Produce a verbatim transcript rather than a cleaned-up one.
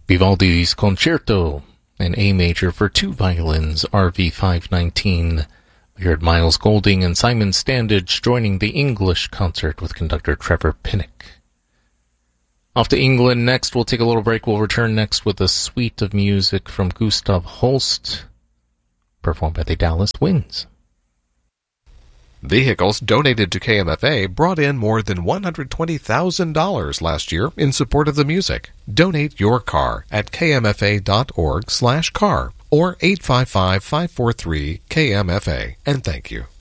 Vivaldi's Concerto in A major for two violins, R V five nineteen. We heard Miles Golding and Simon Standage joining the English concert with conductor Trevor Pinnock. Off to England next. We'll take a little break. We'll return next with a suite of music from Gustav Holst, performed by the Dallas Twins. Vehicles donated to K M F A brought in more than one hundred twenty thousand dollars last year in support of the music. Donate your car at kmfa.org slash car or eight five five, five four three, K M F A. And thank you.